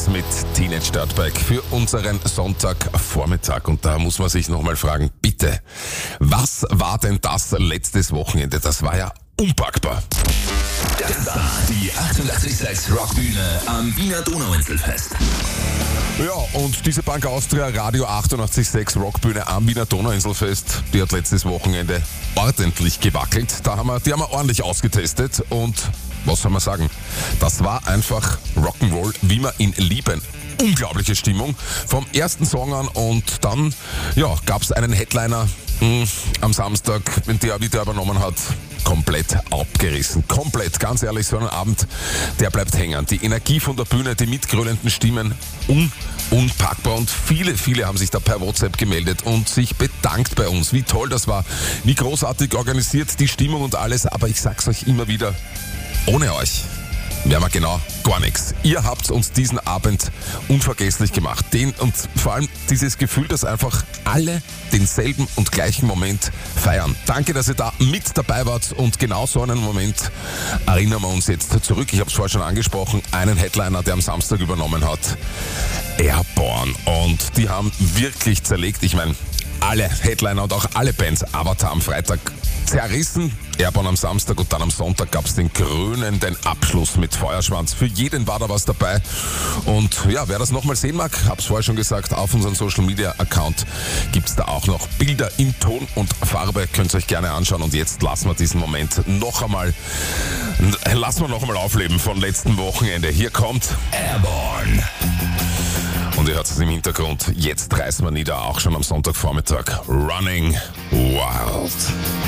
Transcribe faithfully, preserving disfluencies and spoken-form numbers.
mit Teenage Dirtbag für unseren Sonntagvormittag. Und da muss man sich nochmal fragen, bitte, was war denn das letztes Wochenende? Das war ja unpackbar. Das war die achtundachtzig Komma sechs Rockbühne am Wiener Donauinselfest. Ja, und diese Bank Austria Radio achtundachtzig Komma sechs Rockbühne am Wiener Donauinselfest, die hat letztes Wochenende ordentlich gewackelt. Da haben wir, die haben wir ordentlich ausgetestet und was soll man sagen? Das war einfach Rock'n'Roll, wie wir ihn lieben. Unglaubliche Stimmung vom ersten Song an und dann ja, gab es einen Headliner mh, am Samstag, der, wie der übernommen hat, komplett abgerissen. Komplett, ganz ehrlich, so ein Abend, der bleibt hängen. Die Energie von der Bühne, die mitgrölenden Stimmen, un, unpackbar. Und viele, viele haben sich da per WhatsApp gemeldet und sich bedankt bei uns. Wie toll das war, wie großartig organisiert die Stimmung und alles. Aber ich sag's euch immer wieder, ohne euch wären wir genau gar nichts. Ihr habt uns diesen Abend unvergesslich gemacht. Den und vor allem dieses Gefühl, dass einfach alle denselben und gleichen Moment feiern. Danke, dass ihr da mit dabei wart und genau so einen Moment erinnern wir uns jetzt zurück. Ich habe es vorher schon angesprochen, einen Headliner, der am Samstag übernommen hat, Airborne. Und die haben wirklich zerlegt. Ich meine, alle Headliner und auch alle Bands, Avatar am Freitag zerrissen. Airborne am Samstag und dann am Sonntag gab es den krönenden Abschluss mit Feuerschwanz. Für jeden war da was dabei. Und ja, wer das nochmal sehen mag, hab's vorher schon gesagt, auf unserem Social Media Account gibt's da auch noch Bilder in Ton und Farbe. Könnt ihr euch gerne anschauen. Und jetzt lassen wir diesen Moment noch einmal, lassen wir noch einmal aufleben von letzten Wochenende. Hier kommt Airborne. Und ihr hört es im Hintergrund. Jetzt reißen wir nieder, auch schon am Sonntagvormittag. Running Wild.